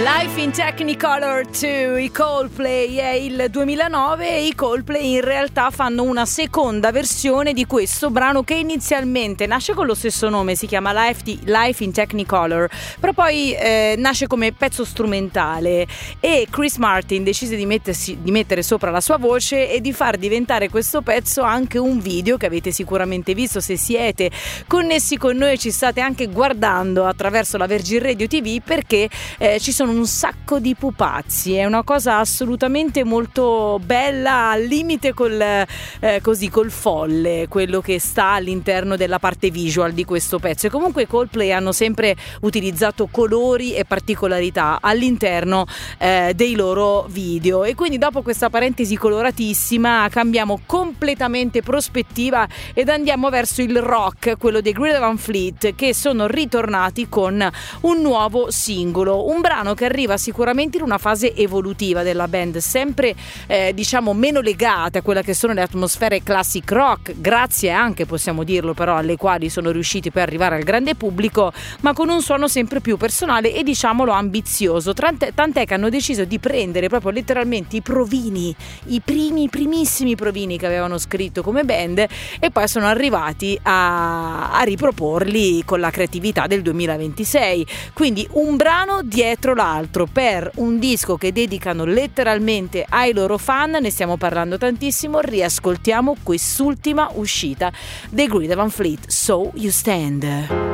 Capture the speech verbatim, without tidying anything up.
Life in Technicolor due, i Coldplay, è il duemilanove e i Coldplay in realtà fanno una seconda versione di questo brano che inizialmente nasce con lo stesso nome, si chiama Life, di, Life in Technicolor, però poi eh, nasce come pezzo strumentale e Chris Martin decise di, mettersi, di mettere sopra la sua voce e di far diventare questo pezzo anche un video che avete sicuramente visto se siete connessi con noi e ci state anche guardando attraverso la Virgin Radio ti vu, perché eh, ci sono un sacco di pupazzi, è una cosa assolutamente molto bella, al limite col, eh, così, col folle, quello che sta all'interno della parte visual di questo pezzo. E comunque i Coldplay hanno sempre utilizzato colori e particolarità all'interno eh, dei loro video, e quindi dopo questa parentesi coloratissima cambiamo completamente prospettiva ed andiamo verso il rock, quello dei Greta Van Fleet, che sono ritornati con un nuovo singolo, un brano che arriva sicuramente in una fase evolutiva della band, sempre eh, diciamo meno legata a quella che sono le atmosfere classic rock, grazie anche, possiamo dirlo però, alle quali sono riusciti poi ad arrivare al grande pubblico, ma con un suono sempre più personale e diciamolo ambizioso, tant'è, tant'è che hanno deciso di prendere proprio letteralmente i provini, i primi primissimi provini che avevano scritto come band, e poi sono arrivati a, a riproporli con la creatività del duemilaventisei, quindi un brano dietro l'altro per un disco che dedicano letteralmente ai loro fan. Ne stiamo parlando tantissimo, riascoltiamo quest'ultima uscita dei Greta Van Fleet, So You Stand.